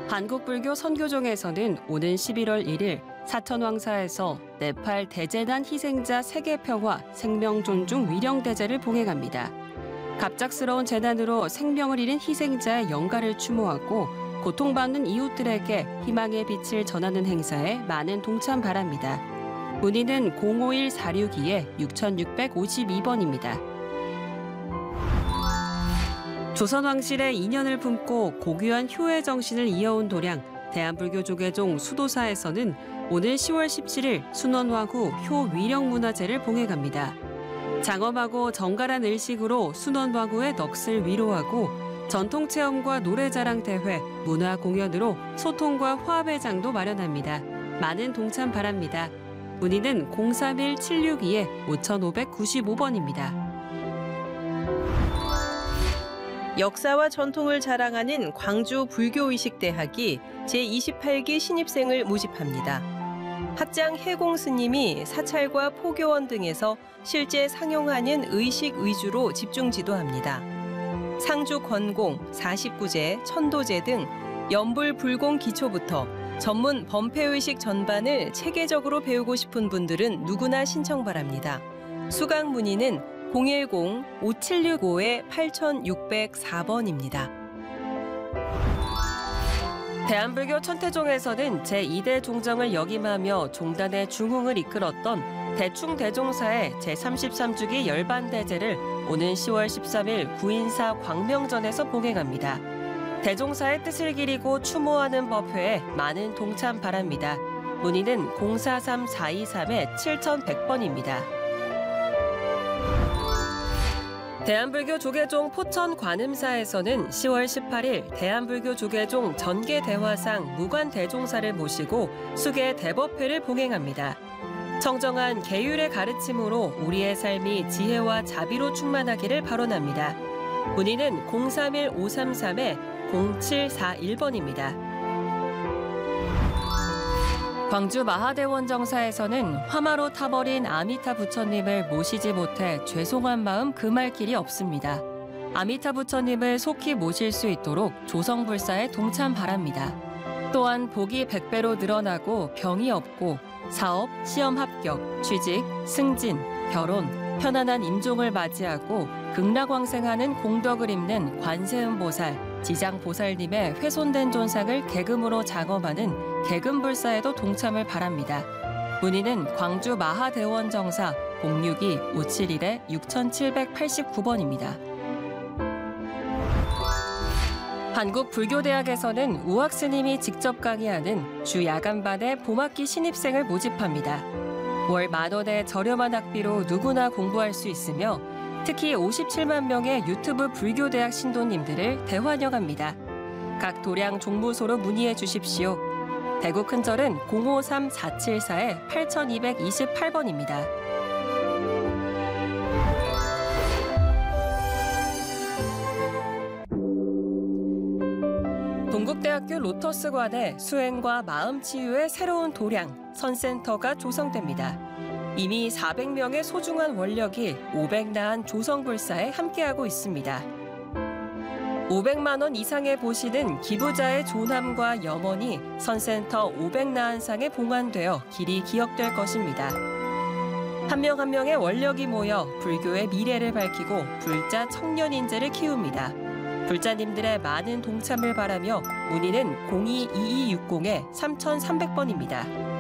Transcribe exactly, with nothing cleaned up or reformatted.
한국불교 선교종에서는 오는 십일월 일일 사천왕사에서 네팔 대재난 희생자 세계평화 생명존중 위령대제를 봉행합니다. 갑작스러운 재난으로 생명을 잃은 희생자의 영가를 추모하고 고통받는 이웃들에게 희망의 빛을 전하는 행사에 많은 동참 바랍니다. 문의는 공오일 사육이 육육오이 번입니다. 조선왕실의 인연을 품고 고귀한 효의 정신을 이어온 도량, 대한불교조계종 수도사에서는 오늘 시월 십칠일 순원화후 효위령문화제를 봉행합니다. 장엄하고 정갈한 의식으로 순원화후의 넋을 위로하고 전통체험과 노래자랑 대회, 문화공연으로 소통과 화합의 장도 마련합니다. 많은 동참 바랍니다. 문의는 공삼일 칠육이 오오구오 번입니다. 역사와 전통을 자랑하는 광주 불교의식대학이 제이십팔 기 신입생을 모집합니다. 학장 해공 스님이 사찰과 포교원 등에서 실제 상용하는 의식 위주로 집중 지도합니다. 상주 권공, 사십구제, 천도제 등 연불 불공 기초부터 전문 범패의식 전반을 체계적으로 배우고 싶은 분들은 누구나 신청 바랍니다. 수강 문의는 공일공 오칠육오 팔육공사 번입니다. 대한불교 천태종에서는 제이 대 종정을 역임하며 종단의 중흥을 이끌었던 대충대종사의 제삼십삼 주기 열반대제를 오는 시월 십삼일 구인사 광명전에서 봉행합니다. 대종사의 뜻을 기리고 추모하는 법회에 많은 동참 바랍니다. 문의는 공사삼 사이삼 칠천백 번입니다. 대한불교 조계종 포천 관음사에서는 시월 십팔일 대한불교 조계종 전계대화상 무관대종사를 모시고 수계 대법회를 봉행합니다. 청정한 계율의 가르침으로 우리의 삶이 지혜와 자비로 충만하기를 발언합니다. 문의는 공삼일 오삼삼 공칠사일 번입니다. 광주 마하대원정사에서는 화마로 타버린 아미타 부처님을 모시지 못해 죄송한 마음 금할 길이 없습니다. 아미타 부처님을 속히 모실 수 있도록 조성불사에 동참 바랍니다. 또한 복이 백 배로 늘어나고 병이 없고 사업, 시험 합격, 취직, 승진, 결혼, 편안한 임종을 맞이하고 극락왕생하는 공덕을 입는 관세음보살, 지장보살님의 훼손된 존상을 계금으로 장엄하는 계금불사에도 동참을 바랍니다. 문의는 광주 마하대원정사 공육이 오칠일 육천칠백팔십구 번입니다. 한국불교대학에서는 우학스님이 직접 강의하는 주 야간반의 봄학기 신입생을 모집합니다. 월 만 원의 저렴한 학비로 누구나 공부할 수 있으며 특히 오십칠만 명의 유튜브 불교대학 신도님들을 대환영합니다. 각 도량 종무소로 문의해 주십시오. 대구 큰절은 공오삼 사칠사 팔이이팔 번입니다. 동국대학교 로터스관에 수행과 마음치유의 새로운 도량, 선센터가 조성됩니다. 이미 사백 명의 소중한 원력이 오백나한 조성불사에 함께하고 있습니다. 오백만 원 이상의 보시는 기부자의 존함과 염원이 선센터 오백나한상에 봉안되어 길이 기억될 것입니다. 한 명 한 명의 원력이 모여 불교의 미래를 밝히고 불자 청년 인재를 키웁니다. 불자님들의 많은 동참을 바라며 문의는 공이 이이육공 삼삼백 번입니다.